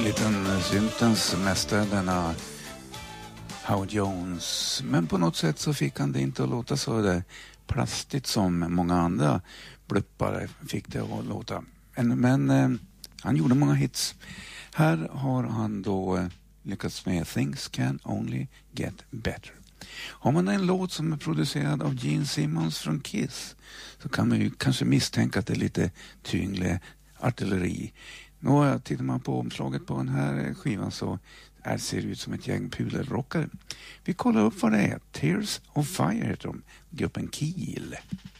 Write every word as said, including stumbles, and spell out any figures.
liten syntens mästare, denna Howard Jones. Men på något sätt så fick han det inte att låta så där plastigt som många andra bluppare fick det att låta. Men, men eh, han gjorde många hits. Här har han då eh, lyckats med Things Can Only Get Better. Har man en låt som är producerad av Gene Simmons från Kiss så kan man ju kanske misstänka att det är lite tyngre artilleri. Nå, tittar man på omslaget på den här skivan så är, ser det ut som ett gäng pudelrockare. Vi kollar upp vad det är. Tears of Fire heter de, gruppen Kiel.